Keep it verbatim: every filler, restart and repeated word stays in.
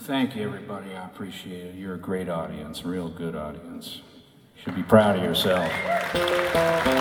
Thank you, everybody. I appreciate it. You're a great audience, a real good audience. You should be proud of yourself.